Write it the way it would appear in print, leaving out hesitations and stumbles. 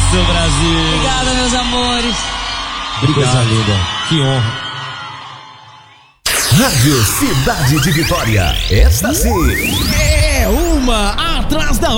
isso, Brasil. Obrigada, meus amores. Obrigado. Coisa linda. Que honra. Rádio Cidade de Vitória. Esta sim é uma atrás da